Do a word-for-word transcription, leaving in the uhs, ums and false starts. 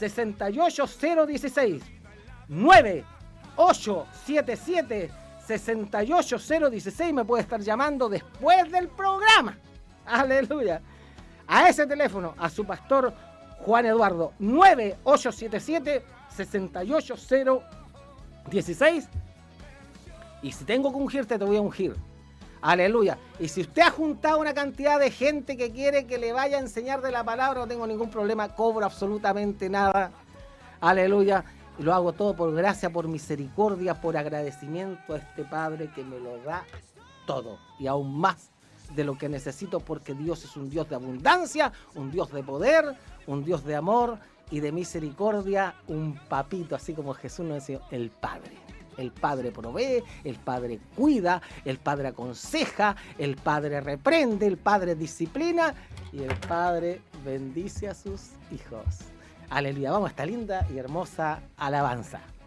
seis ocho cero uno seis. nueve ocho siete siete seis ocho cero uno seis. Me puede estar llamando después del programa. Aleluya. A ese teléfono, a su pastor Juan Eduardo. nueve ocho siete siete seis ocho cero uno seis. Y si tengo que ungirte, te voy a ungir. Aleluya. Y si usted ha juntado una cantidad de gente que quiere que le vaya a enseñar de la palabra, no tengo ningún problema, cobro absolutamente nada. Aleluya. Y lo hago todo por gracia, por misericordia, por agradecimiento a este Padre que me lo da todo. Y aún más de lo que necesito, porque Dios es un Dios de abundancia, un Dios de poder, un Dios de amor y de misericordia, un papito, así como Jesús nos decía, el Padre. El Padre provee, el Padre cuida, el Padre aconseja, el Padre reprende, el Padre disciplina y el Padre bendice a sus hijos. Aleluya, vamos a esta linda y hermosa alabanza.